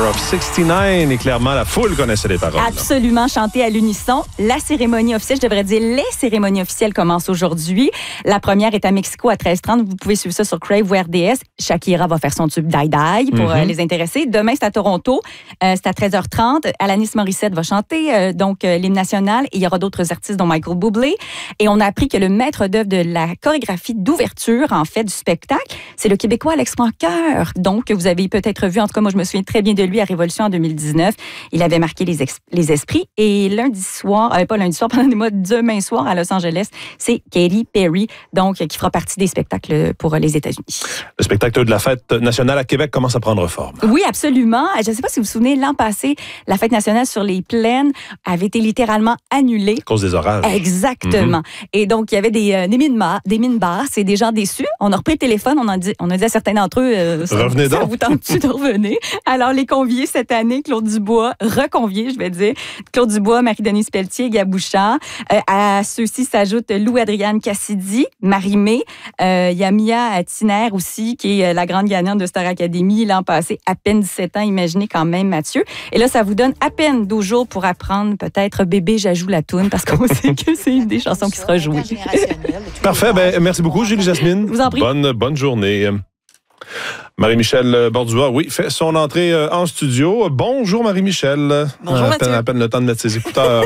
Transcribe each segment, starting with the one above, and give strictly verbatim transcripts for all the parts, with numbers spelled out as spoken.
Summer of soixante-neuf. Et clairement, la foule connaissait les paroles. Absolument, chanter à l'unisson. La cérémonie officielle, je devrais dire les cérémonies officielles commencent aujourd'hui. La première est à Mexico à treize heures trente. Vous pouvez suivre ça sur Crave ou R D S. Shakira va faire son tube Die Die pour mm-hmm. euh, les intéresser. Demain, c'est à Toronto. Euh, c'est à treize heures trente. Alanis Morissette va chanter euh, donc euh, l'hymne national. Et il y aura d'autres artistes, dont Michael Bublé. Et on a appris que le maître d'œuvre de la chorégraphie d'ouverture, en fait, du spectacle, c'est le Québécois Alex Francoeur. Donc, vous avez peut-être vu, en tout cas, moi, je me souviens très bien de lui à Révolution en deux mille dix-neuf. Il avait marqué les, ex- les esprits. Et lundi soir, euh, pas lundi soir, pardonnez-moi, demain soir à Los Angeles, c'est Katy Perry, donc, qui fera partie des spectacles pour les États-Unis. Le spectacle de la Fête nationale à Québec commence à prendre forme. Oui, absolument. Je ne sais pas si vous vous souvenez, l'an passé, la Fête nationale sur les plaines avait été littéralement annulée. À cause des orages. Exactement. Mm-hmm. Et donc, il y avait des, euh, des mines basses, des mines basses et des gens déçus. On a repris le téléphone, on a dit, on a dit à certains d'entre eux, euh, ça, revenez ça donc. vous tente-tu de revenir? Alors, les conviés cette année, Claude Dubois, reconviés, je vais dire, Claude Dubois, Marie-Denise Pelletier, Gab Bouchard. Euh, à ceux-ci s'ajoutent Lou-Adrienne Cassidy, Marie-Mé, euh, il y a Mia Tiner aussi, qui est la grande gagnante de Star Academy l'an passé, à peine dix-sept ans, imaginez quand même, Mathieu. Et là, ça vous donne à peine douze jours pour apprendre peut-être Bébé, j'ajoute la toune, parce qu'on sait que c'est une des chansons qui sera jouée. Parfait, ben, merci beaucoup, Julie Jasmine. Je vous en prie. Bonne, bonne journée. Marie-Michel Bordua, oui, fait son entrée en studio. Bonjour Marie-Michel. Bonjour à Mathieu. peine, à peine le temps de mettre ses écouteurs.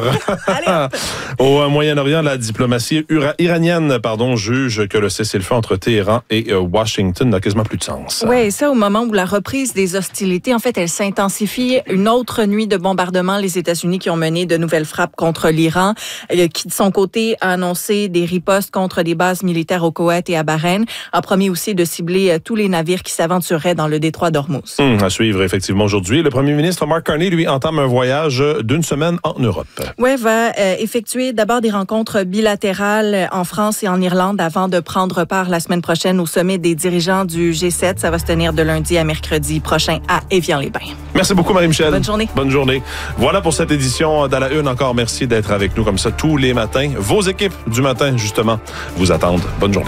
Au Moyen-Orient, la diplomatie iranienne pardon, juge que le cessez-le-feu entre Téhéran et Washington n'a quasiment plus de sens. Oui, ça au moment où la reprise des hostilités, en fait, elle s'intensifie. Une autre nuit de bombardement, les États-Unis qui ont mené de nouvelles frappes contre l'Iran, qui de son côté a annoncé des ripostes contre des bases militaires au Koweït et à Bahreïn, a promis aussi de cibler tous les navires qui s'aventuraient dans le détroit d'Ormuz. Hum, à suivre effectivement aujourd'hui. Le premier ministre Mark Carney, lui, entame un voyage d'une semaine en Europe. Oui, va euh, effectuer d'abord des rencontres bilatérales en France et en Irlande avant de prendre part la semaine prochaine au sommet des dirigeants du G sept. Ça va se tenir de lundi à mercredi prochain à Évian-les-Bains. Merci beaucoup, Marie-Michel. Bonne journée. Bonne journée. Voilà pour cette édition d'À la Une. Encore merci d'être avec nous comme ça tous les matins. Vos équipes du matin, justement, vous attendent. Bonne journée.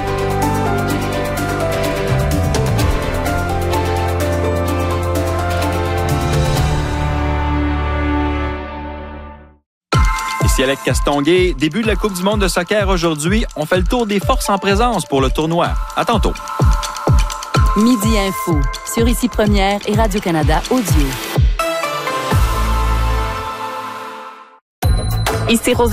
Ici Alex Castonguay, début de la Coupe du monde de soccer aujourd'hui. On fait le tour des forces en présence pour le tournoi. À tantôt. Midi Info, sur Ici Première et Radio-Canada Audio. Ici Rose.